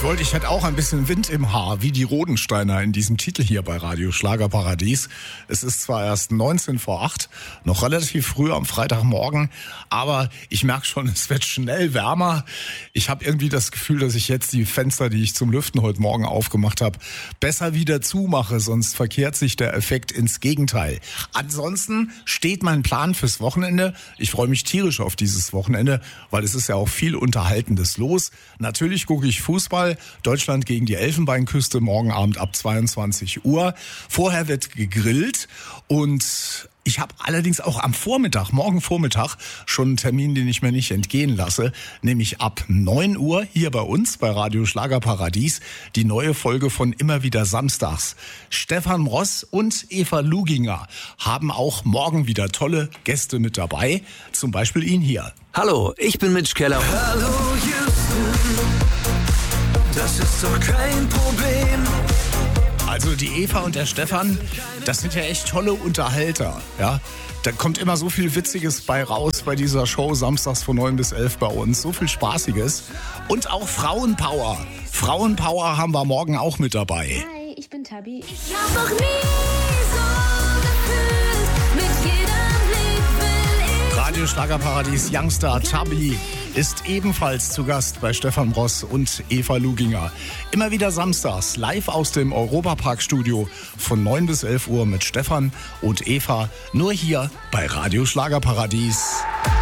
Ich hätte auch ein bisschen Wind im Haar, wie die Rodensteiner in diesem Titel hier bei Radio Schlagerparadies. Es ist zwar erst 19 vor 8, noch relativ früh am Freitagmorgen, aber ich merke schon, es wird schnell wärmer. Ich habe irgendwie das Gefühl, dass ich jetzt die Fenster, die ich zum Lüften heute Morgen aufgemacht habe, besser wieder zumache, sonst verkehrt sich der Effekt ins Gegenteil. Ansonsten steht mein Plan fürs Wochenende. Ich freue mich tierisch auf dieses Wochenende, weil es ist ja auch viel Unterhaltendes los. Natürlich gucke ich Fußball. Deutschland gegen die Elfenbeinküste morgen Abend ab 22 Uhr. Vorher wird gegrillt und ich habe allerdings auch am Vormittag, morgen Vormittag, schon einen Termin, den ich mir nicht entgehen lasse, nämlich ab 9 Uhr hier bei uns bei Radio Schlagerparadies die neue Folge von Immer wieder Samstags. Stefan Ross und Eva Luginger haben auch morgen wieder tolle Gäste mit dabei, zum Beispiel ihn hier. Hallo, ich bin Mitch Keller. Hallo Houston, das ist doch kein Problem. Also die Eva und der Stefan, das sind ja echt tolle Unterhalter, ja. Da kommt immer so viel Witziges bei raus bei dieser Show samstags von 9 bis 11 bei uns. So viel Spaßiges. Und auch Frauenpower. Frauenpower haben wir morgen auch mit dabei. Hi, ich bin Tabi. Ich hab noch nie so gefühlt, mit jedem Blick will ich. Radio Schlagerparadies Youngstar Tabi ist ebenfalls zu Gast bei Stefan Ross und Eva Luginger. Immer wieder samstags live aus dem Europapark-Studio von 9 bis 11 Uhr mit Stefan und Eva. Nur hier bei Radio Schlagerparadies.